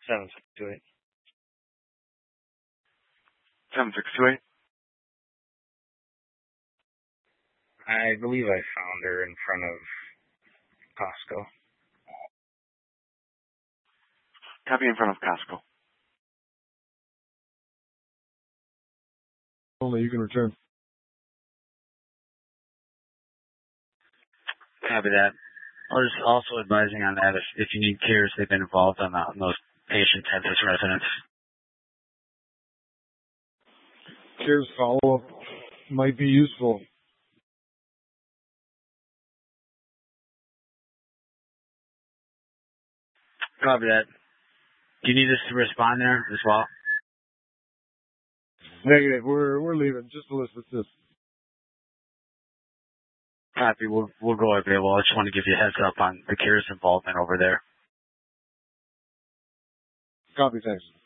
7628. 7628? I believe I found her in front of Costco. Copy in front of Costco. Only you can return. Copy that. I was also advising on that if you need cares, they've been involved on those patients at this residence. Cares follow-up might be useful. Copy that. Do you need us to respond there as well? Negative. We're leaving. Just to list this. Copy. We'll go available. I just want to give you a heads up on the cares involvement over there. Copy. Thanks.